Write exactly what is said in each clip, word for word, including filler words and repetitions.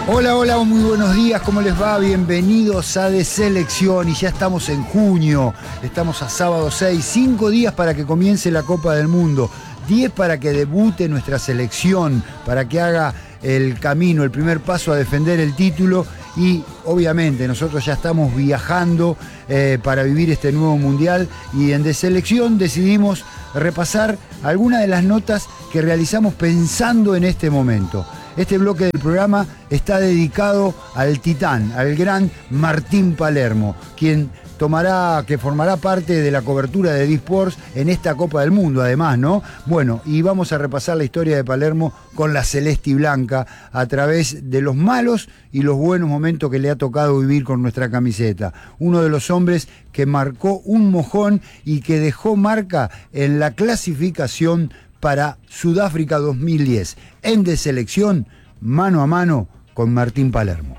Hola, hola, muy buenos días, ¿cómo les va? Bienvenidos a De Selección y ya estamos en junio, estamos a sábado seis, cinco días para que comience la Copa del Mundo, diez para que debute nuestra selección, para que haga el camino, el primer paso a defender el título y obviamente nosotros ya estamos viajando eh, para vivir este nuevo mundial y en De Selección decidimos repasar algunas de las notas que realizamos pensando en este momento. Este bloque del programa está dedicado al titán, al gran Martín Palermo, quien tomará, que formará parte de la cobertura de D-Sports en esta Copa del Mundo, además, ¿no? Bueno, y vamos a repasar la historia de Palermo con la celeste y blanca a través de los malos y los buenos momentos que le ha tocado vivir con nuestra camiseta. Uno de los hombres que marcó un mojón y que dejó marca en la clasificación para Sudáfrica dos mil diez. En De Selección, mano a mano con Martín Palermo.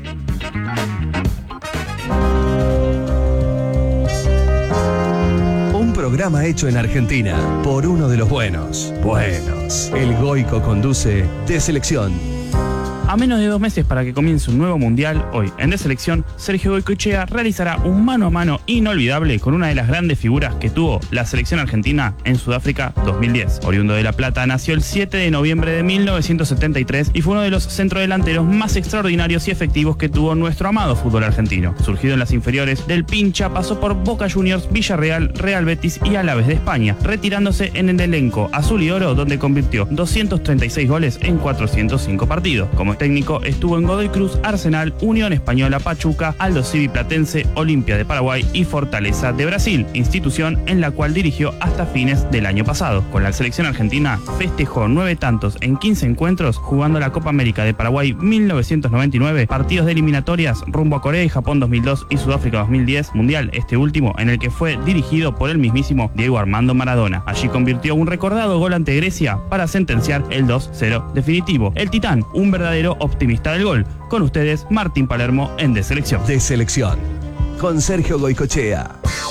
Un programa hecho en Argentina por uno de los buenos. Buenos. El Goico conduce De Selección. A menos de dos meses para que comience un nuevo mundial, hoy en De Selección, Sergio Goicoechea realizará un mano a mano inolvidable con una de las grandes figuras que tuvo la selección argentina en Sudáfrica dos mil diez. Oriundo de La Plata, nació el siete de noviembre de mil novecientos setenta y tres y fue uno de los centrodelanteros más extraordinarios y efectivos que tuvo nuestro amado fútbol argentino. Surgido en las inferiores del Pincha, pasó por Boca Juniors, Villarreal, Real Betis y Alavés de España, retirándose en el elenco azul y oro, donde convirtió doscientos treinta y seis goles en cuatrocientos cinco partidos. Como técnico estuvo en Godoy Cruz, Arsenal, Unión Española, Pachuca, Aldo Civi Platense, Olimpia de Paraguay y Fortaleza de Brasil, institución en la cual dirigió hasta fines del año pasado. Con la selección argentina festejó nueve tantos en quince encuentros, jugando la Copa América de Paraguay mil novecientos noventa y nueve, partidos de eliminatorias rumbo a Corea y Japón dos mil dos y Sudáfrica dos mil diez, mundial este último en el que fue dirigido por el mismísimo Diego Armando Maradona. Allí convirtió un recordado gol ante Grecia para sentenciar el dos cero definitivo. El titán, un verdadero optimista del gol. Con ustedes, Martín Palermo en De Selección. De Selección, con Sergio Goicoechea.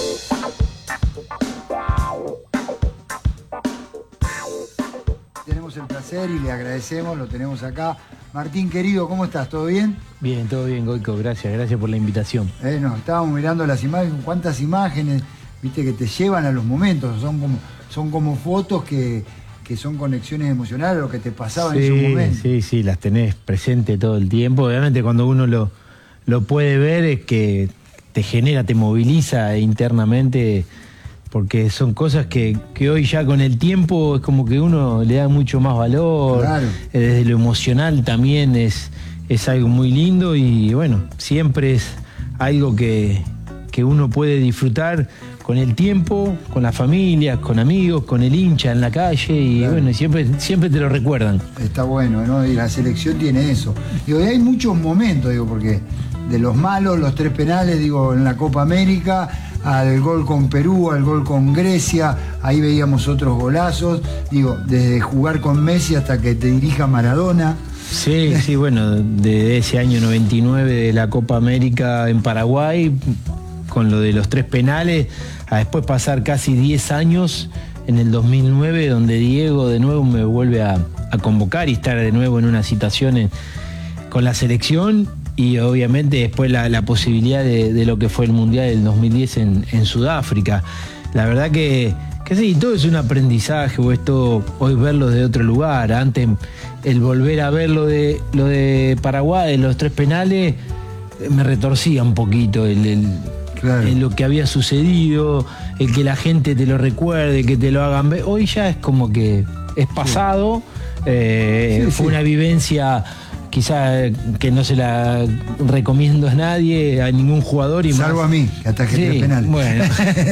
Tenemos el placer y le agradecemos, lo tenemos acá. Martín, querido, ¿cómo estás? ¿Todo bien? Bien, todo bien, Goico, gracias, gracias por la invitación. Eh, no, estábamos mirando las imágenes, cuántas imágenes, viste, que te llevan a los momentos, son como, son como fotos que... que son conexiones emocionales, lo que te pasaba sí, en su momento. Sí, sí, las tenés presente todo el tiempo. Obviamente cuando uno lo, lo puede ver es que te genera, te moviliza internamente, porque son cosas que, que hoy ya con el tiempo es como que uno le da mucho más valor. Claro. Eh, desde lo emocional también es, es algo muy lindo y bueno, siempre es algo que, que uno puede disfrutar con el tiempo, con la familia, con amigos, con el hincha en la calle y claro. Bueno, siempre, siempre te lo recuerdan. Está bueno, ¿no? Y la selección tiene eso. Digo, y hay muchos momentos, digo, porque de los malos, los tres penales, digo, en la Copa América, al gol con Perú, al gol con Grecia, ahí veíamos otros golazos, digo, desde jugar con Messi hasta que te dirija Maradona. Sí, sí, bueno, de ese año noventa y nueve de la Copa América en Paraguay, con lo de los tres penales, a después pasar casi diez años en el dos mil nueve, donde Diego de nuevo me vuelve a, a convocar y estar de nuevo en una citación en, con la selección y obviamente después la, la posibilidad de, de lo que fue el Mundial del dos mil diez en, en Sudáfrica. La verdad que, que sí, todo es un aprendizaje, o esto hoy verlo de otro lugar. Antes el volver a ver lo de, lo de Paraguay, los tres penales, me retorcía un poquito el... el Claro. En lo que había sucedido, el que la gente te lo recuerde, que te lo hagan ver. Hoy ya es como que es pasado, sí. Eh, sí, fue sí. Una vivencia quizá que no se la recomiendo a nadie, a ningún jugador. Y salvo más. a mí, que atajé sí, tres penales. Bueno,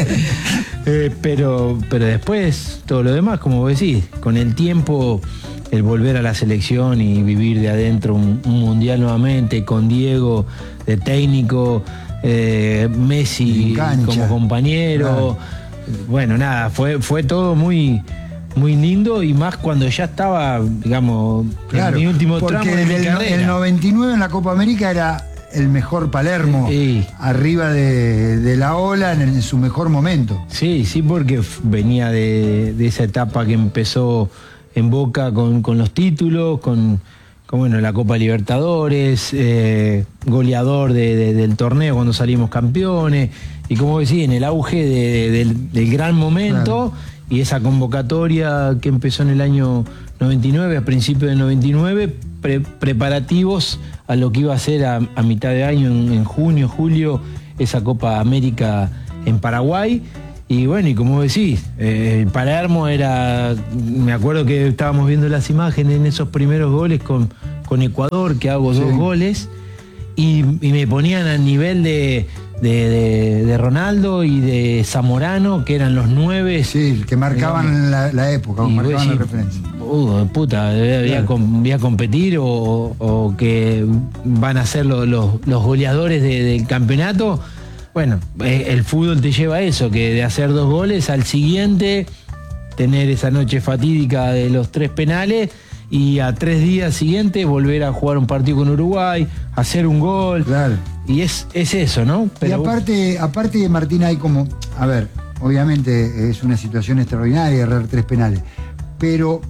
eh, pero, pero después todo lo demás, como vos decís, con el tiempo, el volver a la selección y vivir de adentro un, un mundial nuevamente, con Diego de técnico, Eh, Messi como compañero, claro. Bueno, nada, fue, fue todo muy, muy lindo y más cuando ya estaba, digamos, claro, en mi último tramo de mi el, carrera. El noventa y nueve en la Copa América era el mejor Palermo, sí. Arriba de, de la ola en, en su mejor momento. Sí, sí, porque venía de, de esa etapa que empezó en Boca con, con los títulos, con como bueno, la Copa Libertadores, eh, goleador de, de, del torneo cuando salimos campeones, y como decía, en el auge de, de, del, del gran momento, claro. Y esa convocatoria que empezó en el año noventa y nueve, a principios del noventa y nueve, pre, preparativos a lo que iba a ser a, a mitad de año, en, en junio, julio, esa Copa América en Paraguay. Y bueno, y como decís, eh, Palermo era, me acuerdo que estábamos viendo las imágenes en esos primeros goles con, con Ecuador, que hago sí. dos goles, y, y me ponían al nivel de, de, de, de Ronaldo y de Zamorano, que eran los nueve. Sí, que marcaban la, la época, y marcaban decís, la referencia. Uh, puta, voy a, voy a competir o, o que van a ser los, los, los goleadores de, del campeonato. Bueno, el fútbol te lleva a eso, que de hacer dos goles al siguiente, tener esa noche fatídica de los tres penales y a tres días siguientes volver a jugar un partido con Uruguay, hacer un gol. Claro. Y es, es eso, ¿no? Pero... Y aparte, aparte de Martín, hay como, a ver, obviamente es una situación extraordinaria errar tres penales, pero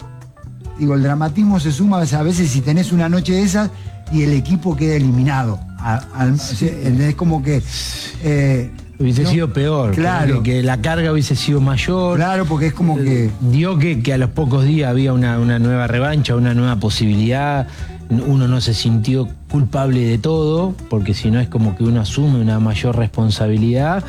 digo, el dramatismo se suma a veces si tenés una noche de esas y el equipo queda eliminado. A, a, es como que eh, hubiese ¿no? sido peor, claro, que, que la carga hubiese sido mayor. Claro, porque es como que dio que, que a los pocos días había una, una nueva revancha, una nueva posibilidad. Uno no se sintió culpable de todo, porque si no es como que uno asume una mayor responsabilidad.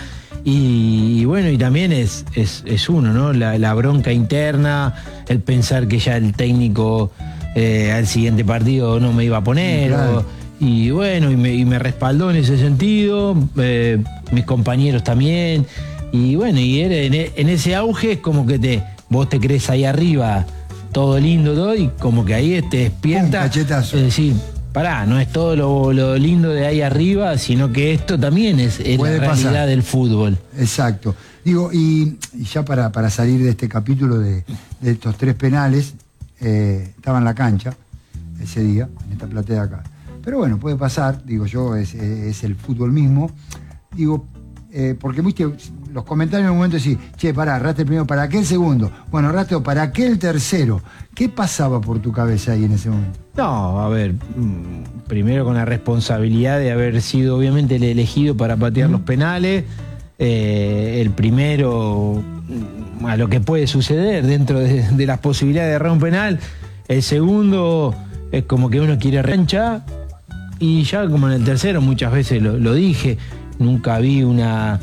Y, y bueno, y también es, es, es uno, ¿no? La, la bronca interna, el pensar que ya el técnico eh, al siguiente partido no me iba a poner. Claro. O, y bueno, y me, y me respaldó en ese sentido, eh, mis compañeros también, y bueno, y era en, en ese auge es como que te vos te crees ahí arriba, todo lindo, todo, y como que ahí te despierta, es decir, pará, no es todo lo, lo lindo de ahí arriba, sino que esto también es, es la realidad pasar. Del fútbol. Exacto. Digo, y, y ya para, para salir de este capítulo de, de estos tres penales, eh, estaba en la cancha ese día, en esta platea acá. Pero bueno, puede pasar, digo yo, es, es el fútbol mismo. Digo, eh, porque viste, los comentarios en un momento decís, che, pará, erraste el primero, ¿para qué el segundo? Bueno, erraste, ¿para qué el tercero? ¿Qué pasaba por tu cabeza ahí en ese momento? No, a ver, primero con la responsabilidad de haber sido obviamente el elegido para patear mm. los penales, eh, el primero a lo que puede suceder dentro de, de las posibilidades de errar un penal, el segundo es como que uno quiere revancha. Y ya como en el tercero, muchas veces lo, lo dije, nunca vi una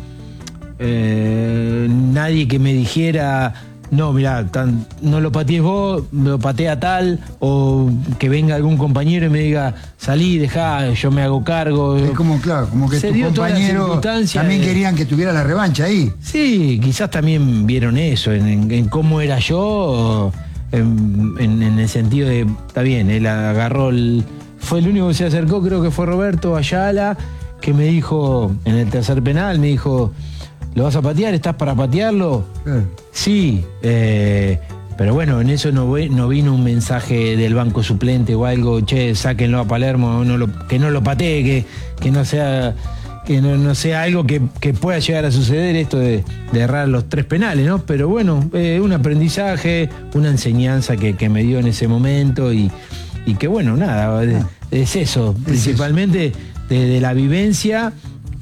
eh, nadie que me dijera, no, mirá, tan, no lo patees vos, lo patea tal, o que venga algún compañero y me diga, salí, dejá, yo me hago cargo. Es como, claro, como que tus compañeros también de... querían que tuviera la revancha ahí. Sí, quizás también vieron eso, en, en, en cómo era yo, en, en, en el sentido de, está bien, él agarró el... Fue el único que se acercó, creo que fue Roberto Ayala, que me dijo, en el tercer penal, me dijo, ¿lo vas a patear? ¿Estás para patearlo? Eh. Sí, eh, pero bueno, en eso no, no vino un mensaje del banco suplente o algo, che, sáquenlo a Palermo, no lo, que no lo patee, que, que no sea, que no, no sea algo que, que pueda llegar a suceder esto de, de errar los tres penales, ¿no? Pero bueno, eh, un aprendizaje, una enseñanza que, que me dio en ese momento y... Y que bueno, nada, es, es eso, es principalmente eso. De, de la vivencia,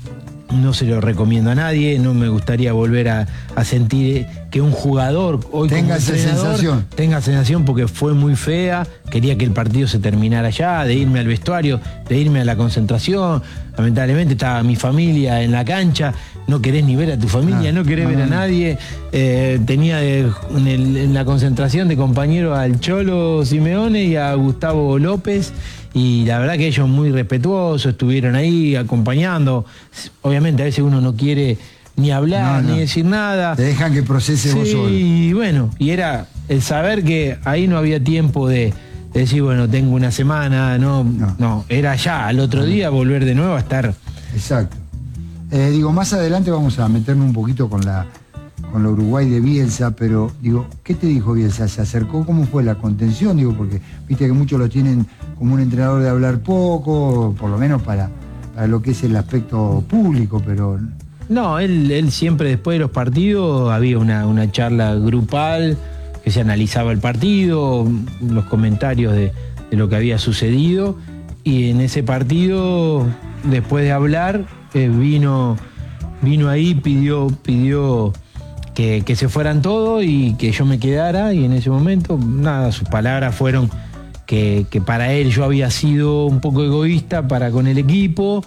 no se lo recomiendo a nadie, no me gustaría volver a, a sentir que un jugador hoy tenga esa sensación. Tenga sensación porque fue muy fea, quería que el partido se terminara ya, de irme al vestuario, de irme a la concentración, lamentablemente estaba mi familia en la cancha, no querés ni ver a tu familia, no, no querés no, ver a nadie, eh, tenía de, en, el, en la concentración de compañero al Cholo Simeone y a Gustavo López, y la verdad que ellos muy respetuosos, estuvieron ahí acompañando, obviamente a veces uno no quiere ni hablar, no, no. ni decir nada. Te dejan que procese sí, vos solo. Y bueno, y era el saber que ahí no había tiempo de, de decir, bueno, tengo una semana, no, no, no, era ya, al otro día volver de nuevo a estar. Exacto. Eh, digo, más adelante vamos a meternos un poquito con la, con la Uruguay de Bielsa, pero digo, ¿qué te dijo Bielsa? ¿Se acercó? ¿Cómo fue la contención? Digo, porque viste que muchos lo tienen como un entrenador de hablar poco, por lo menos para, para lo que es el aspecto público, pero... No, él, él siempre después de los partidos había una, una charla grupal que se analizaba el partido, los comentarios de, de lo que había sucedido, y en ese partido, después de hablar, eh, vino, vino ahí, pidió, pidió que, que se fueran todos y que yo me quedara, y en ese momento, nada, sus palabras fueron que, que para él yo había sido un poco egoísta para con el equipo,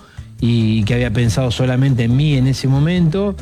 y que había pensado solamente en mí en ese momento,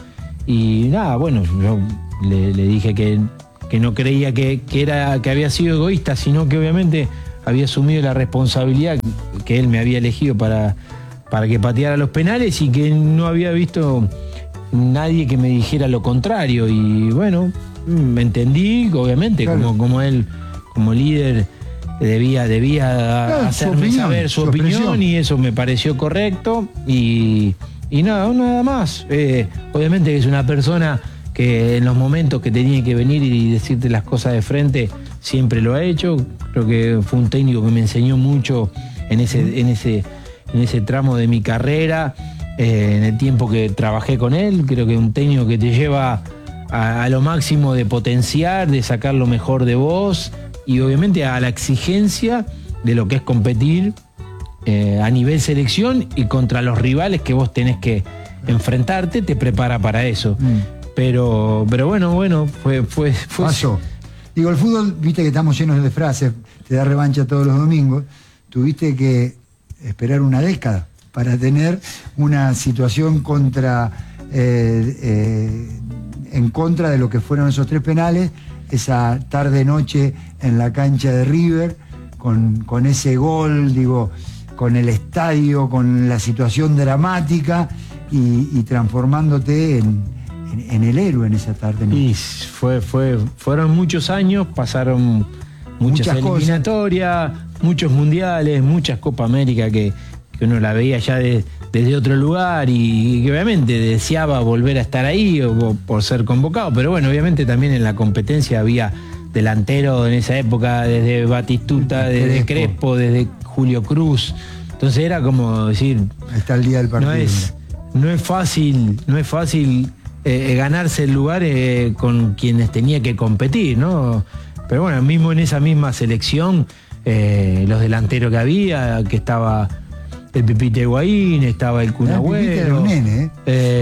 y nada, bueno, yo le, le dije que, que no creía que, que, era, que había sido egoísta, sino que obviamente había asumido la responsabilidad que él me había elegido para, para que pateara los penales, y que no había visto nadie que me dijera lo contrario. Y bueno, me entendí, obviamente, claro, como, como él, como líder, debía, debía claro, hacerme su opinión, saber su, su opinión expresión. Y eso me pareció correcto, y, y nada, nada más. Eh, obviamente que es una persona que en los momentos que tenía que venir y decirte las cosas de frente siempre lo ha hecho. Creo que fue un técnico que me enseñó mucho en ese, en ese, en ese tramo de mi carrera, eh, en el tiempo que trabajé con él. Creo que es un técnico que te lleva a, a lo máximo de potenciar, de sacar lo mejor de vos, y obviamente a la exigencia de lo que es competir eh, a nivel selección y contra los rivales que vos tenés que enfrentarte, te prepara para eso. Mm. Pero, pero bueno, bueno, fue... fue, fue Pasó. Digo, el fútbol, viste que estamos llenos de frases, te da revancha todos los domingos. Tuviste que esperar una década para tener una situación contra eh, eh, en contra de lo que fueron esos tres penales, esa tarde-noche en la cancha de River, con, con ese gol, digo, con el estadio, con la situación dramática, y, y transformándote en... En, en el héroe en esa tarde, ¿no? Y fue, fue, fueron muchos años, pasaron muchas, muchas eliminatorias, cosas, muchos mundiales, muchas Copa América que, que uno la veía ya de, desde otro lugar, y, y que obviamente deseaba volver a estar ahí o, o por ser convocado, pero bueno, obviamente también en la competencia había delantero en esa época, desde Batistuta, desde Crespo, Crespo desde Julio Cruz, entonces era como decir, está el día del partido. No es, no es fácil, no es fácil Eh, ganarse el lugar eh, con quienes tenía que competir, ¿no? Pero bueno, mismo en esa misma selección, eh, los delanteros que había, que estaba el Pipita Higuaín, estaba el Kun Agüero, ¿eh?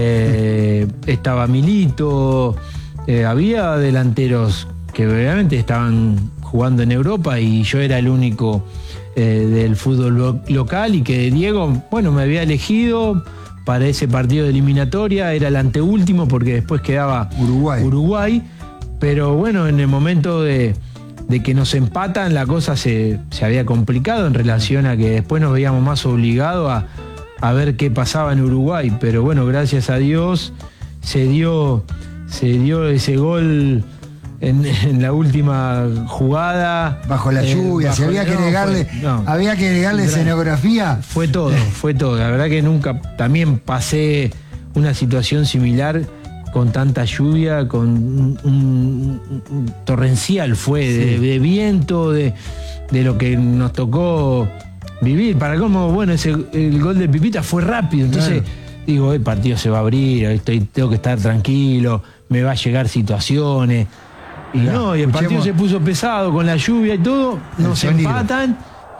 eh, estaba Milito, eh, había delanteros que obviamente estaban jugando en Europa, y yo era el único eh, del fútbol lo- local, y que Diego, bueno, me había elegido para ese partido de eliminatoria, era el anteúltimo porque después quedaba Uruguay. Uruguay, pero bueno, en el momento de, de que nos empatan, la cosa se, se había complicado en relación a que después nos veíamos más obligados a, a ver qué pasaba en Uruguay, pero bueno, gracias a Dios se dio, se dio ese gol en, en la última jugada. Bajo la lluvia, eh, si había que no, agregarle, fue, no. había que agregarle escenografía. Fue todo, fue todo. La verdad que nunca también pasé una situación similar con tanta lluvia, con un, un, un torrencial fue, sí. de, de viento, de, de lo que nos tocó vivir. Para cómo, bueno, ese, el gol de Pipita fue rápido, entonces claro. Digo, el partido se va a abrir, estoy, tengo que estar tranquilo, me va a llegar situaciones. Y Mirá, no, y el partido se puso pesado con la lluvia y todo, nos empatan,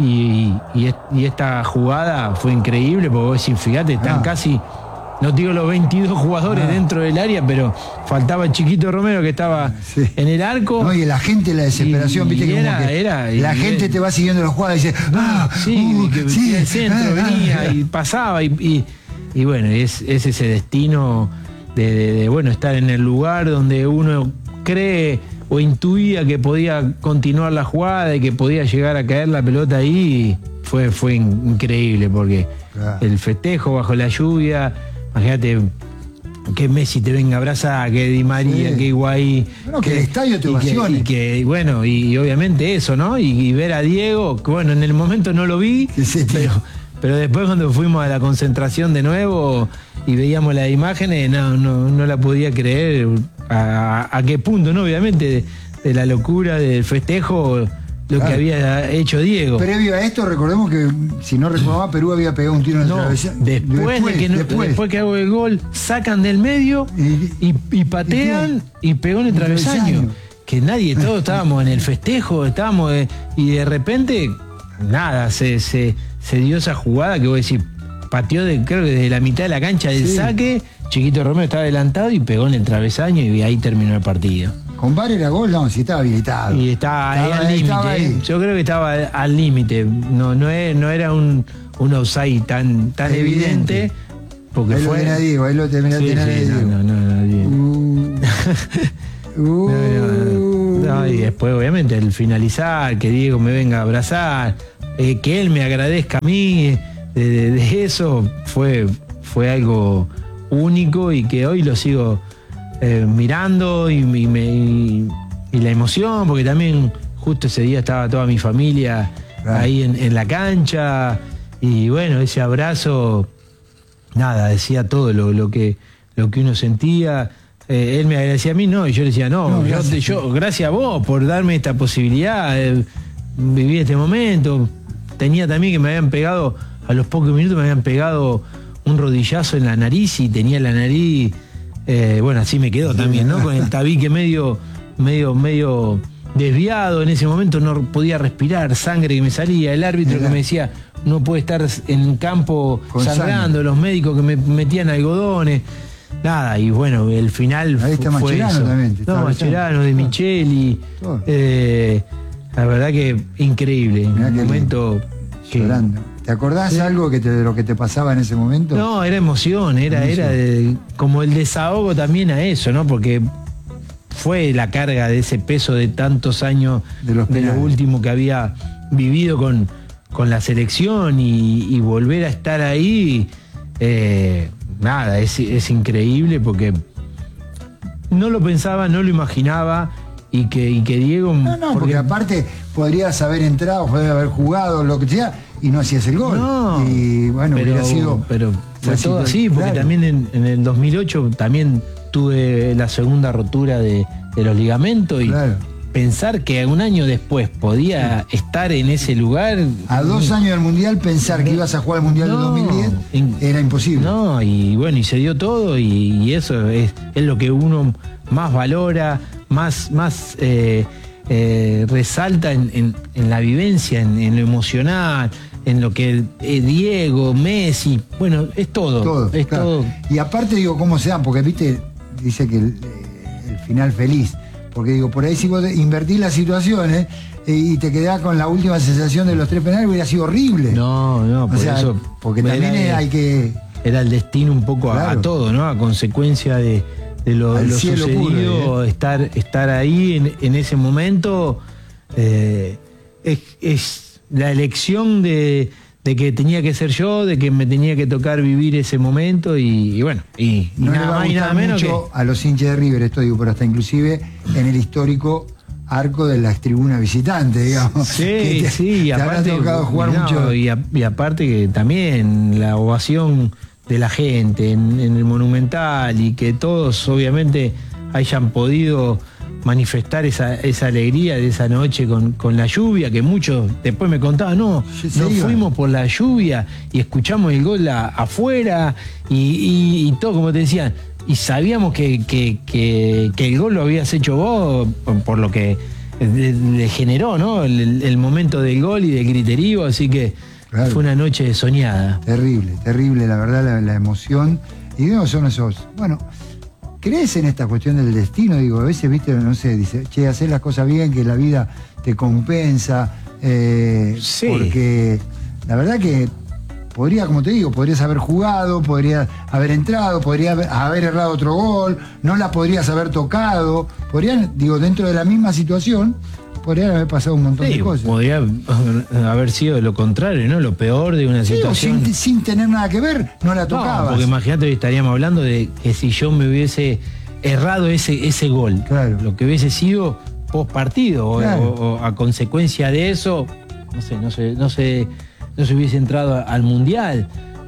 y, y, y esta jugada fue increíble, porque vos decís, fíjate, están ah. casi, no digo los veintidós jugadores ah. dentro del área, pero faltaba el Chiquito Romero que estaba sí. en el arco. No, y la gente, la desesperación, y, viste y que, era, como que era, la y, gente te va siguiendo los jugadas y dice, ah, sí, uh, que sí, el centro ah, venía ah, y pasaba, y, y, y bueno, es, es ese destino de, de, de, bueno, estar en el lugar donde uno cree o intuía que podía continuar la jugada y que podía llegar a caer la pelota ahí. Fue, fue increíble, porque claro. el festejo bajo la lluvia, imagínate que Messi te venga a abrazar, que Di María, sí. que Higuaín, bueno, que, que el estadio te ovacione. Y que, y que bueno, y, y obviamente eso, ¿no? Y, y ver a Diego, que bueno, en el momento no lo vi, sí, pero, pero después cuando fuimos a la concentración de nuevo y veíamos las imágenes, no, no, no la podía creer. A, a qué punto, ¿no? Obviamente, de, de la locura del festejo, lo claro. que había hecho Diego. Previo a esto, recordemos que, si no recordaba, Perú había pegado un tiro en el no, travesaño. Después, después, de que no, después. después que hago el gol, sacan del medio y, y, y patean y, y pegó en el travesaño. travesaño. Que nadie, todos estábamos en el festejo, estábamos, de, y de repente nada, se, se, se dio esa jugada que vos decís, pateó de, creo que desde la mitad de la cancha del sí. saque, Chiquito Romero estaba adelantado y pegó en el travesaño y ahí terminó el partido. ¿Con V A R era gol? No, si estaba habilitado. Y estaba, estaba ahí al límite. Yo creo que estaba al límite. No, no, es, no era un, un offside tan, tan evidente. evidente porque ahí fue... lo tenía Diego, ahí lo tenía sí, sí, Diego. No, no, no, no, uh. uh. no, no, no. Y después, obviamente, el finalizar, que Diego me venga a abrazar, eh, que él me agradezca a mí, de, de, de eso, fue, fue algo único y que hoy lo sigo eh, mirando y, y, me, y, y la emoción, porque también justo ese día estaba toda mi familia claro. ahí en, en la cancha y bueno, ese abrazo, nada, decía todo lo, lo, que, lo que uno sentía. Eh, él me agradecía a mí, no, y yo le decía, no, no gracias. Yo, yo, gracias a vos por darme esta posibilidad, de vivir este momento. Tenía también que me habían pegado, a los pocos minutos me habían pegado un rodillazo en la nariz y tenía la nariz, eh, bueno, así me quedó también, ¿no? Con el tabique medio, medio, medio desviado, en ese momento no podía respirar, sangre que me salía, el árbitro Mira. que me decía, no puede estar en campo con sangrando, sangre. Los médicos que me metían algodones, nada, y bueno, el final Ahí está fue Mascherano eso. También, no, Mascherano, de Micheli, eh, la verdad que increíble, un momento que... Llorando. ¿Te acordás sí. algo que te, de lo que te pasaba en ese momento? No, era emoción, era, emoción. era de, como el desahogo también a eso, ¿no? Porque fue la carga de ese peso de tantos años, de, los de lo último que había vivido con, con la selección y, y volver a estar ahí, eh, nada, es, es increíble porque no lo pensaba, no lo imaginaba. Y que, y que Diego... No, no, porque, porque aparte podrías haber entrado, podrías haber jugado, lo que sea, y no hacías el gol. No, y bueno, pero, hubiera sido... Pero fue todo así, porque claro. también en, en el dos mil ocho también tuve la segunda rotura de, de los ligamentos y claro. pensar que un año después podía sí. estar en ese lugar... A dos años del Mundial, pensar que ibas a jugar el Mundial no, del dos mil diez in, era imposible. No, y bueno, y se dio todo y, y eso es, es lo que uno más valora, más, más eh, eh, resalta en, en, en la vivencia, en, en lo emocional, en lo que eh, Diego, Messi, bueno, es todo. Todo, es claro. todo. Y aparte digo, ¿cómo se dan? Porque viste, dice que el, el final feliz. Porque digo, por ahí si vos invertís las situaciones eh, y te quedás con la última sensación de los tres penales, hubiera sido horrible. No, no, por o sea, eso. Porque también era, hay que... Era el destino un poco claro. a, a todo, ¿no? A consecuencia de... de lo, lo sucedido, puro, ¿eh? estar, estar ahí en, en ese momento eh, es, es la elección de, de que tenía que ser yo, de que me tenía que tocar vivir ese momento y, y bueno, y, y no nada le va más a y nada menos mucho que... a los hinchas de River, esto digo, pero hasta inclusive en el histórico arco de las tribunas visitantes, digamos. Sí, te, sí, y te aparte, habrá tocado jugar no, mucho. Y, a, y aparte que también la ovación de la gente en, en el Monumental y que todos obviamente hayan podido manifestar esa, esa alegría de esa noche con, con la lluvia, que muchos después me contaban, no, nos fuimos por la lluvia y escuchamos el gol a, afuera y, y, y todo, como te decían, y sabíamos que, que, que, que el gol lo habías hecho vos por, por lo que le generó, ¿no? El, el momento del gol y del griterío, así que claro. fue una noche soñada. Terrible, terrible, la verdad, la, la emoción. Y no son esos, bueno, ¿crees en esta cuestión del destino? Digo, a veces, viste, no sé, dice, che, hacer las cosas bien, que la vida te compensa. Eh, sí. Porque la verdad que podría, como te digo, podrías haber jugado, podrías haber entrado, podrías haber, haber errado otro gol, no la podrías haber tocado, podrían, digo, dentro de la misma situación, podrían haber pasado un montón sí, de cosas. Podría haber sido lo contrario, ¿no? Lo peor de una sí, situación. Sin, sin tener nada que ver, no la tocabas. No, porque imagínate que estaríamos hablando de que si yo me hubiese errado ese, ese gol, claro. lo que hubiese sido post partido, claro. o, o a consecuencia de eso, no sé, no sé, no sé, no se hubiese entrado al Mundial.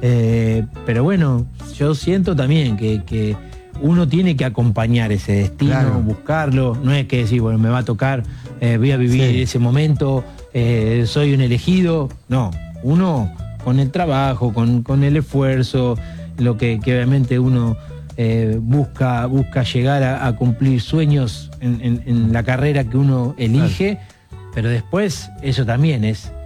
Eh, pero bueno, yo siento también que, que uno tiene que acompañar ese destino, claro. buscarlo. No es que decir, bueno, me va a tocar, eh, voy a vivir sí. ese momento, eh, soy un elegido. No, uno con el trabajo, con, con el esfuerzo, lo que, que obviamente uno eh, busca, busca llegar a, a cumplir sueños en, en, en la carrera que uno elige, claro. pero después eso también es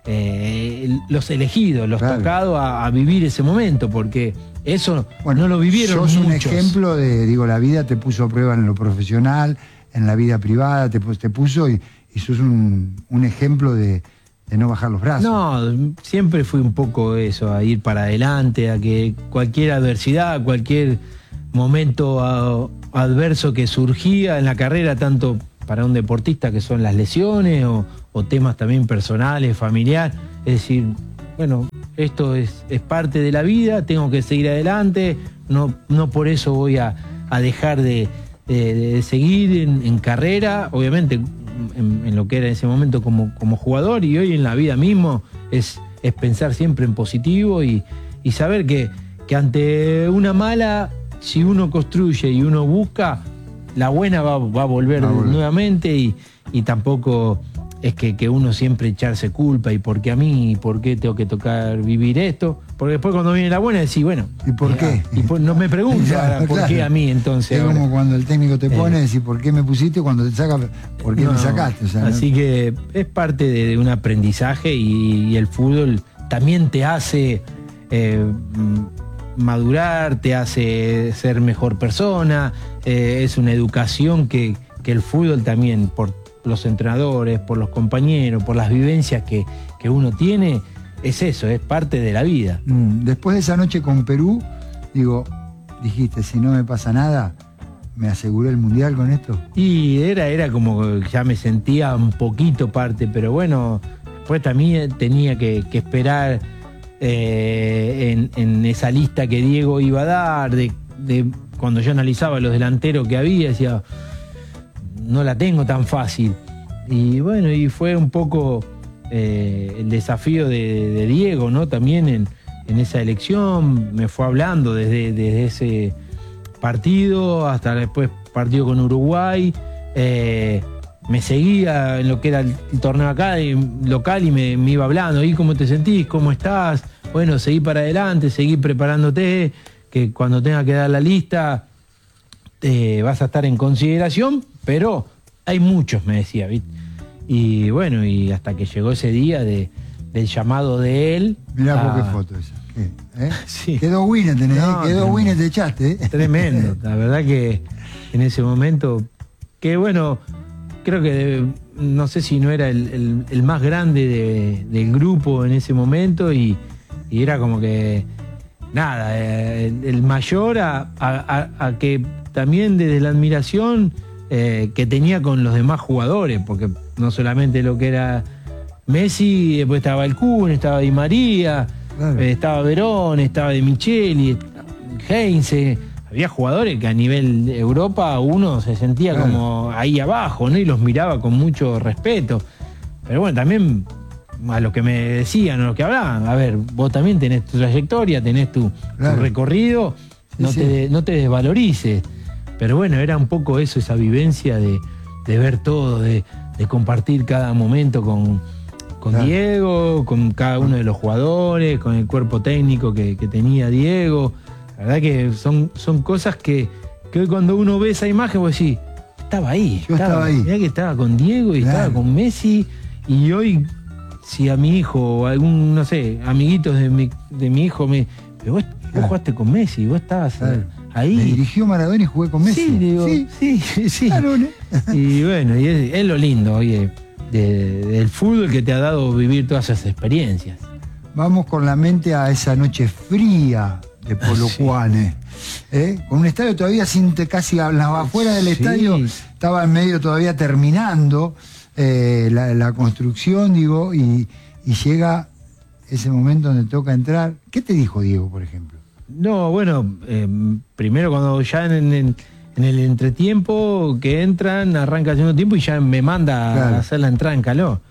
eh, los elegidos, los claro. tocados a, a vivir ese momento, porque eso Bueno, no lo vivieron sos un muchos. ejemplo de, digo, la vida te puso a prueba en lo profesional, en la vida privada, te, te puso y, y sos un, un ejemplo de, de no bajar los brazos. No, siempre fui un poco eso, a ir para adelante, a que cualquier adversidad, cualquier momento a, adverso que surgía en la carrera, tanto para un deportista que son las lesiones o, o temas también personales, familiares, es decir, bueno, esto es, es parte de la vida, tengo que seguir adelante, no, no por eso voy a, a dejar de, de, de seguir en, en carrera, obviamente en, en lo que era en ese momento como, como jugador, y hoy en la vida mismo es, es pensar siempre en positivo y, y saber que, que ante una mala, si uno construye y uno busca, la buena va, va a volver Va a volver. nuevamente y, y tampoco es que, que uno siempre echarse culpa y por qué a mí, y por qué tengo que tocar vivir esto, porque después cuando viene la buena decís, bueno, ¿Y por qué? Y por- no me pregunto Claro, ahora, por claro. qué a mí entonces. Es ahora. como cuando el técnico te pone, Eh. decir, ¿por qué me pusiste? Cuando te saca, ¿por qué No, me sacaste? O sea, así ¿no? que es parte de, de un aprendizaje y, y el fútbol también te hace eh, mm, madurar, te hace ser mejor persona, eh, es una educación que, que el fútbol también, por los entrenadores, por los compañeros, por las vivencias que, que uno tiene, es eso, es parte de la vida. Mm, Después de esa noche con Perú, digo, dijiste, si no me pasa nada, ¿me aseguré el mundial con esto? Y era, era como que ya me sentía un poquito parte, pero bueno, después también tenía que, que esperar eh, en, en esa lista que Diego iba a dar, de, de cuando yo analizaba los delanteros que había, decía, no la tengo tan fácil. Y bueno, y fue un poco eh, el desafío de, de Diego, ¿no? También en, en esa elección, me fue hablando desde, desde ese partido hasta después partido con Uruguay, eh, me seguía en lo que era el, el torneo acá y, local y me, me iba hablando, ¿y cómo te sentís? ¿Cómo estás? Bueno, seguí para adelante, seguí preparándote, que cuando tenga que dar la lista eh, vas a estar en consideración, pero hay muchos, me decía, ¿viste? Y bueno, y hasta que llegó ese día de, del llamado de él. Mirá por a- qué foto esa. ¿Qué? ¿Eh? Sí. Quedó Winner, tenés, No, quedó no. Winner, te echaste. ¿eh? Tremendo, la verdad que en ese momento, que bueno, creo que de- no sé si no era el, el- el más grande de- del grupo en ese momento y, y era como que, nada, eh, el, el mayor a, a- a- a que también desde la admiración eh, que tenía con los demás jugadores, porque no solamente lo que era Messi, después estaba el Kun, estaba Di María, Claro. eh, estaba Verón, estaba De Micheli, Heinze, había jugadores que a nivel de Europa uno se sentía Claro. como ahí abajo, ¿no? Y los miraba con mucho respeto. Pero bueno, también a lo que me decían, a lo que hablaban, a ver, vos también tenés tu trayectoria, tenés tu, tu Claro. recorrido, Sí, no, sí. Te, no te desvalorices. Pero bueno, era un poco eso, esa vivencia de, de ver todo, de, de compartir cada momento con, con Claro. Diego, con cada uno de los jugadores, con el cuerpo técnico que, que tenía Diego. La verdad que son, son cosas que, que hoy cuando uno ve esa imagen, vos decís, estaba ahí. Yo estaba ahí. Mirá que estaba con Diego y Claro. estaba con Messi. Y hoy, si a mi hijo o algún, no sé, amiguitos de mi, de mi hijo me... Pero vos, vos Claro. jugaste con Messi, vos estabas Claro. ahí. Me dirigió Maradona y jugué con Messi. Sí, digo, Sí, sí, sí. claro, ¿no? Y bueno, y es, es lo lindo, oye, de- del fútbol que te ha dado vivir todas esas experiencias. Vamos con la mente a esa noche fría de Polokwane. ¿eh? Con un estadio todavía sin te- casi a- la- afuera del Sí. estadio, estaba en medio todavía terminando eh, la, la construcción, digo, y, y llega ese momento donde toca entrar. ¿Qué te dijo Diego, por ejemplo? No, bueno, eh, primero cuando ya en, en- en el entretiempo que entran, arranca el segundo tiempo y ya me manda Claro. a hacer la entrada en calor.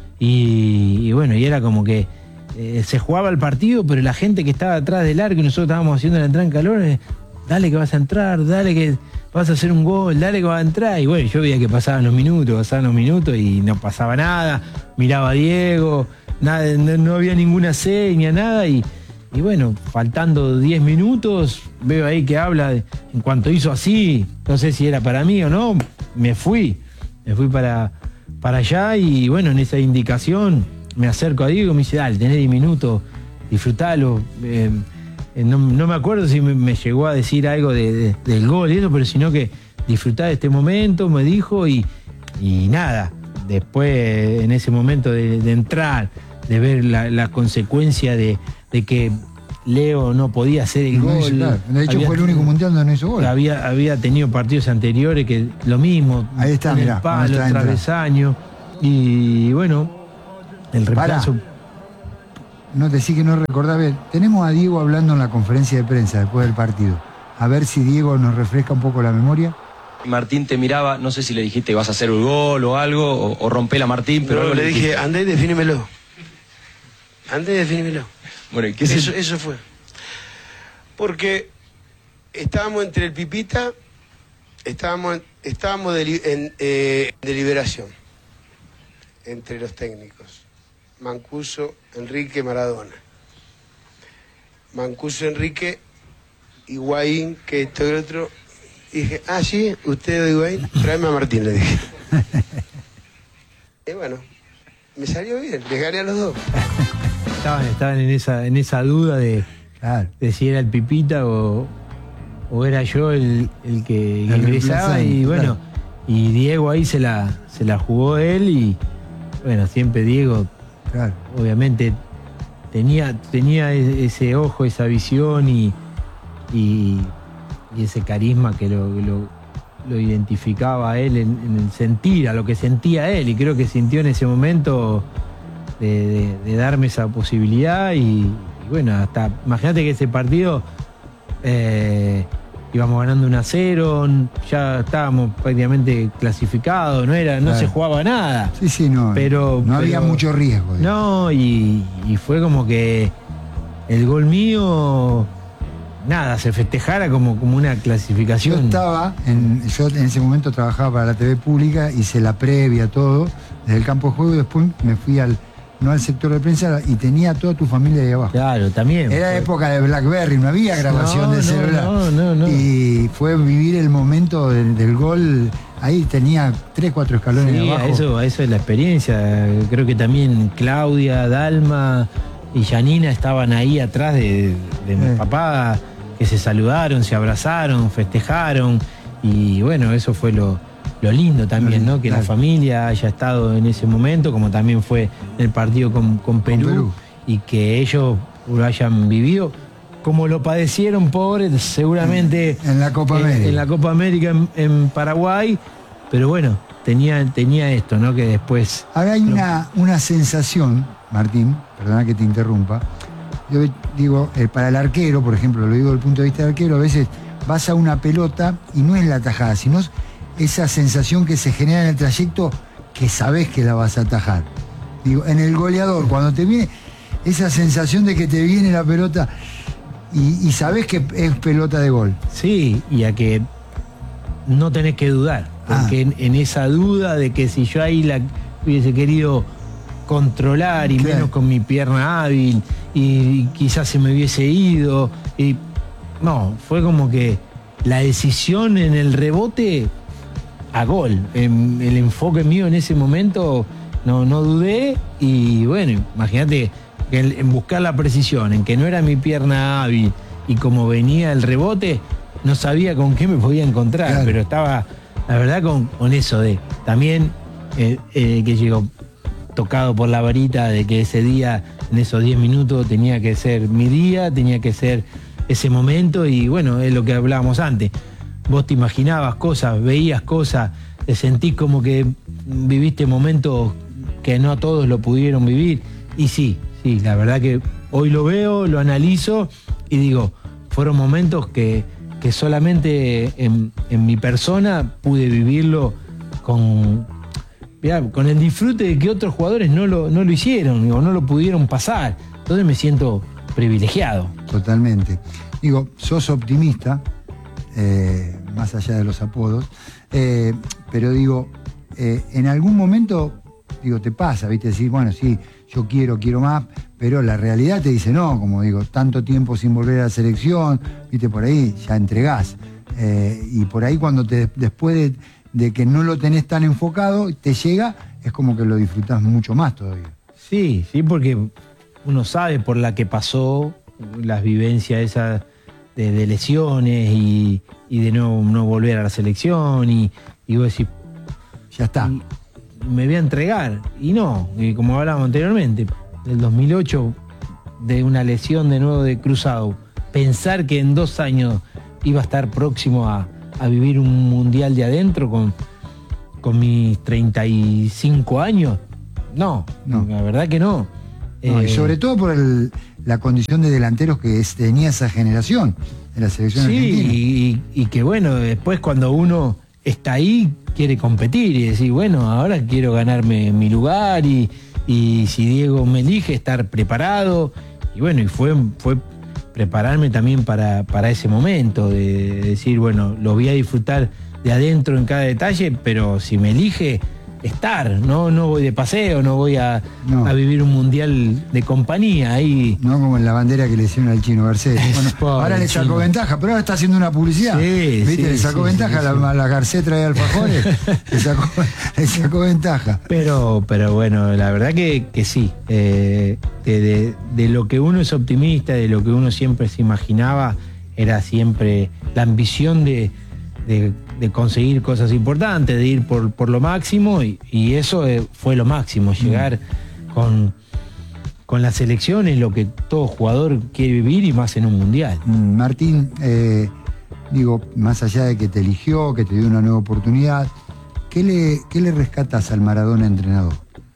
Y, y bueno, y era como que eh, se jugaba el partido, pero la gente que estaba atrás del arco y nosotros estábamos haciendo la entrada en calor, eh, dale que vas a entrar, dale que vas a hacer un gol, dale que vas a entrar. Y bueno, yo veía que pasaban los minutos, pasaban los minutos y no pasaba nada. Miraba a Diego, nada, no, no había ninguna seña, nada. Y, y bueno, faltando diez minutos, veo ahí que habla, de- en cuanto hizo así, no sé si era para mí o no, me fui. Me fui para, para allá y bueno, en esa indicación me acerco a Diego y me dice, dale, tenés diez minutos, disfrutalo. Eh, eh, no, no me acuerdo si me, me llegó a decir algo de, de, del gol y eso, pero sino que disfrutá de este momento, me dijo, y, y nada. Después, en ese momento de, de entrar, de ver la, la consecuencia de, de que Leo no podía hacer el no gol. hizo, claro. De hecho, había, fue el único mundial donde no hizo gol. Había, había tenido partidos anteriores que lo mismo. Ahí está, en mirá, el palo, entra, el travesaño. Y bueno, el reemplazo. Pará. No te sí que no recordás bien. Tenemos a Diego hablando en la conferencia de prensa después del partido. A ver si Diego nos refresca un poco la memoria. Martín te miraba, no sé si le dijiste vas a hacer un gol o algo, o, o rompela Martín, pero no, algo le dije, dijiste. andá y defínemelo. Andá y defínemelo. Bueno, ¿qué eso, se... eso fue. Porque estábamos entre el Pipita, estábamos, estábamos de, en eh, deliberación entre los técnicos. Mancuso, Enrique, Maradona. Mancuso, Enrique, Higuaín, que esto y el otro. Y dije, ah, sí, usted, Higuaín, tráeme a Martín, le dije. Y bueno, me salió bien, les gané a los dos. Estaban, estaban en esa, en esa duda de, Claro. de si era el Pipita o, o era yo el, el que El ingresaba. reemplazante, Y bueno, claro. y Diego ahí se la, se la jugó él y bueno, siempre Diego, Claro. obviamente, tenía, tenía e- ese ojo, esa visión y, y, y ese carisma que lo, lo, lo identificaba a él en, en el sentir, a lo que sentía él, y creo que sintió en ese momento de, de- de darme esa posibilidad y, y bueno, hasta, imagínate que ese partido eh, íbamos ganando uno a cero, ya estábamos prácticamente clasificados, no era, no Claro. se jugaba nada. Sí, sí, no. Pero- no había pero- mucho riesgo. digamos. No, y, y fue como que el gol mío, nada, se festejara como, como una Yo clasificación. estaba, en, yo en ese momento trabajaba para la T V pública, hice la previa, todo, desde el campo de juego y después me fui al, no al sector de prensa y tenía toda tu familia ahí abajo. Claro, también. Era Fue- época de BlackBerry, no había grabación No, de no, celular. no, no, no. Y fue vivir el momento del, del gol, ahí tenía tres, cuatro escalones Sí, abajo. a eso, a eso es la experiencia. Creo que también Claudia, Dalma y Janina estaban ahí atrás de, de mi Eh. papá, que se saludaron, se abrazaron, festejaron. Y bueno, eso fue lo, lo lindo también, ¿no? Que Claro. la familia haya estado en ese momento, como también fue el partido con, con Perú, Perú. y que ellos lo hayan vivido. Como lo padecieron, pobres, seguramente En la Copa en, América. en la Copa América en, en Paraguay, pero bueno, tenía, tenía esto, ¿no? Que después. Ahora hay una, una sensación, Martín, perdona que te interrumpa. Yo digo, eh, para el arquero, por ejemplo, lo digo desde el punto de vista del arquero, a veces vas a una pelota y no es la tajada, sino esa sensación que se genera en el trayecto que sabés que la vas a atajar. Digo, en el goleador, cuando te viene esa sensación de que te viene la pelota y, y sabés que es pelota de gol. Sí, y a que no tenés que dudar, porque Ah. en, en esa duda de que si yo ahí la hubiese querido controlar y Claro. menos con mi pierna hábil y quizás se me hubiese ido, y no, fue como que la decisión en el rebote a gol. En el enfoque mío en ese momento no, no dudé y bueno, imagínate que en, en buscar la precisión, en que no era mi pierna hábil y como venía el rebote, no sabía con qué me podía encontrar, Claro. pero estaba, la verdad, con, con eso de también eh, eh, que llegó tocado por la varita de que ese día, en esos diez minutos, tenía que ser mi día, tenía que ser ese momento y bueno, es lo que hablábamos antes. Vos te imaginabas cosas, veías cosas, te sentís como que viviste momentos que no todos lo pudieron vivir. Y sí, sí, la verdad que hoy lo veo, lo analizo y digo, fueron momentos que, que solamente en, en mi persona pude vivirlo con, mirá, con el disfrute de que otros jugadores no lo, no lo hicieron o no lo pudieron pasar. Entonces me siento privilegiado. Totalmente. Digo, sos optimista, eh, más allá de los apodos, eh, pero digo, eh, en algún momento, digo, te pasa, ¿viste? Decir, bueno, sí, yo quiero, quiero más, pero la realidad te dice no, como digo, tanto tiempo sin volver a la selección, ¿viste? Por ahí ya entregás. Eh, y por ahí cuando te, después de, de que no lo tenés tan enfocado, te llega, es como que lo disfrutás mucho más todavía. Sí, sí, porque uno sabe por la que pasó, las vivencias esas de, de lesiones y, y de no, no volver a la selección y, y vos decís, ya está. Me voy a entregar. Y no, y como hablábamos anteriormente, del dos mil ocho, de una lesión de nuevo de cruzado, pensar que en dos años iba a estar próximo a, a vivir un mundial de adentro con, con mis treinta y cinco años, no, no, la verdad que no. no eh, y sobre todo por el, la condición de delanteros que es, tenía esa generación de la selección sí, argentina. Y, y que bueno, después cuando uno está ahí, quiere competir y decir, bueno, ahora quiero ganarme mi lugar y, y si Diego me elige, estar preparado. Y bueno, y fue, fue prepararme también para, para ese momento, de decir, bueno, lo voy a disfrutar de adentro en cada detalle, pero si me elige, estar, no, no voy de paseo, no voy a, no. a vivir un mundial de compañía ahí. No como en la bandera que le hicieron al Chino Garcés. Bueno, Pobre ahora le sacó Chino. ventaja, pero ahora está haciendo una publicidad. Sí, ¿Viste? sí, le sacó sí, ventaja sí, a la, sí. la Garcés trae alfajores. le, sacó, le sacó ventaja. Pero, pero bueno, la verdad que, que sí. Eh, de, de, de lo que uno es optimista, de lo que uno siempre se imaginaba, era siempre la ambición de, de, de conseguir cosas importantes, de ir por, por lo máximo, y, y eso eh, fue lo máximo, llegar mm. con, con la selección es lo que todo jugador quiere vivir, y más en un mundial. Mm, Martín, eh, digo, más allá de que te eligió, que te dio una nueva oportunidad, ¿qué le, qué le rescatas al Maradona entrenador?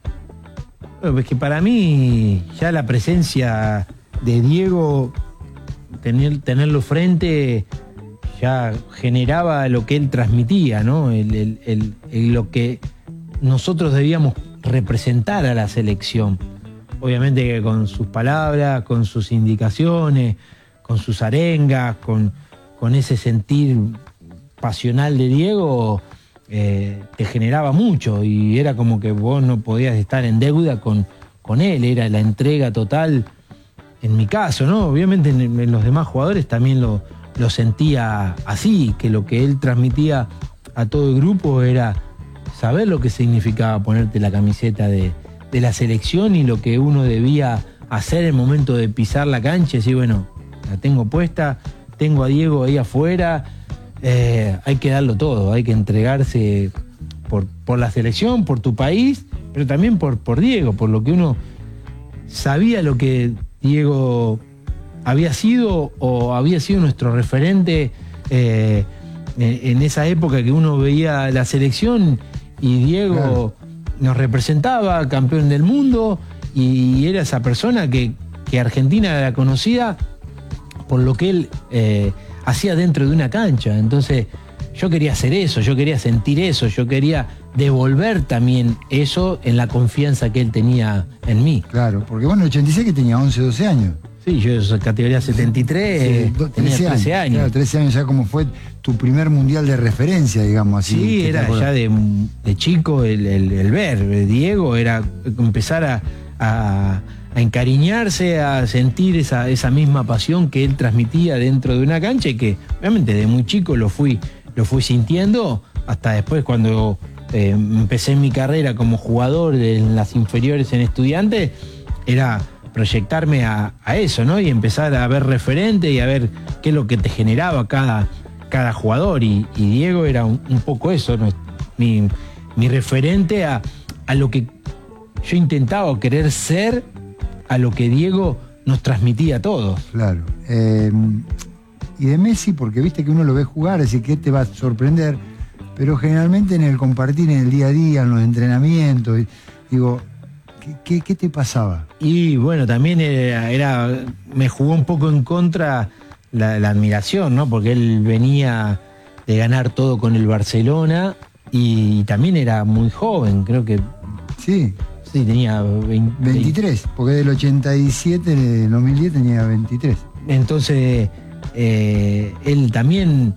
Bueno, pues que para mí ya la presencia de Diego, tener, tenerlo frente, ya generaba lo que él transmitía, ¿no? El, el, el, el, lo que nosotros debíamos representar a la selección. Obviamente que con sus palabras, con sus indicaciones, con sus arengas, con, con ese sentir pasional de Diego, eh, te generaba mucho, y era como que vos no podías estar en deuda con, con él, era la entrega total, en mi caso, ¿no? Obviamente en, en los demás jugadores también lo, lo sentía así, que lo que él transmitía a todo el grupo era saber lo que significaba ponerte la camiseta de, de la selección, y lo que uno debía hacer en el momento de pisar la cancha, y decir, bueno, la tengo puesta, tengo a Diego ahí afuera, eh, hay que darlo todo, hay que entregarse por, por la selección, por tu país, pero también por, por Diego, por lo que uno sabía lo que Diego había sido o había sido nuestro referente eh, en esa época que uno veía la selección y Diego claro. nos representaba, campeón del mundo, y era esa persona que, que Argentina era conocida por lo que él eh, hacía dentro de una cancha. Entonces yo quería hacer eso, yo quería sentir eso, yo quería devolver también eso en la confianza que él tenía en mí. Claro, porque bueno, en el ochenta y seis que tenía once, doce años. Sí, yo soy categoría setenta y tres, sí, tenía trece años. Claro, trece años ya, como fue tu primer mundial de referencia, digamos así. Sí, era ya de, de chico el, el, el ver, el Diego, era empezar a, a, a encariñarse, a sentir esa, esa misma pasión que él transmitía dentro de una cancha, y que obviamente de muy chico lo fui, lo fui sintiendo, hasta después cuando eh, empecé mi carrera como jugador en las inferiores en Estudiantes, era proyectarme a, a eso, ¿no? Y empezar a ver referente y a ver qué es lo que te generaba cada, cada jugador. Y, y Diego era un, un poco eso, ¿no? mi, mi referente a, a lo que yo intentaba querer ser, a lo que Diego nos transmitía a todos. Claro. Eh, y de Messi, porque viste que uno lo ve jugar, así que te va a sorprender, pero generalmente en el compartir, en el día a día, en los entrenamientos, digo, ¿qué, qué, qué te pasaba? Y bueno, también era, era me jugó un poco en contra la, la admiración, ¿no? Porque él venía de ganar todo con el Barcelona y también era muy joven, creo que... Sí. Sí, tenía veinte, veintitrés, porque del ochenta y siete, del dos mil diez tenía veintitrés. Entonces, eh, él también,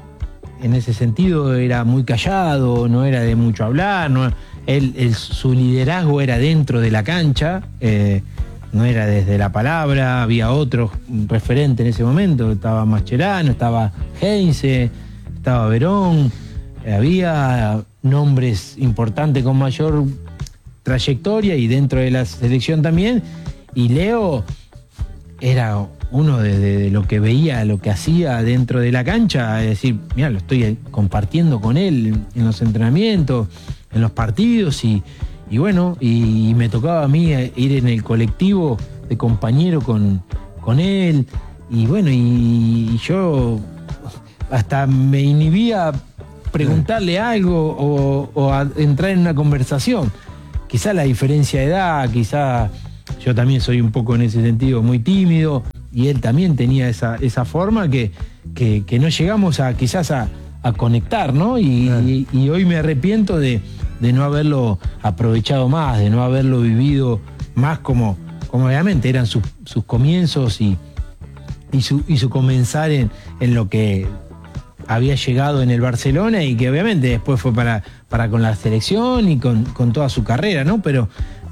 en ese sentido, era muy callado, no era de mucho hablar, no, él, él, su liderazgo era dentro de la cancha, eh, no era desde la palabra. Había otros referentes en ese momento, estaba Mascherano, estaba Heinze, estaba Verón, había nombres importantes con mayor trayectoria y dentro de la selección también. Y Leo era uno de, de, de lo que veía, lo que hacía dentro de la cancha, es decir, mira, lo estoy compartiendo con él en los entrenamientos, en los partidos y, y bueno, y, y me tocaba a mí ir en el colectivo de compañero con, con él y bueno, y, y yo hasta me inhibía preguntarle algo o, o a entrar en una conversación. Quizá la diferencia de edad, quizá yo también soy un poco en ese sentido muy tímido y él también tenía esa, esa forma que, que, que no llegamos a quizás a, a conectar, ¿no? Y, claro. y, y hoy me arrepiento de, de no haberlo aprovechado más, de no haberlo vivido más como, como obviamente eran sus, sus comienzos y, y, su, y su comenzar en, en lo que había llegado en el Barcelona y que obviamente después fue para, para con la selección y con, con toda su carrera, ¿no? Pero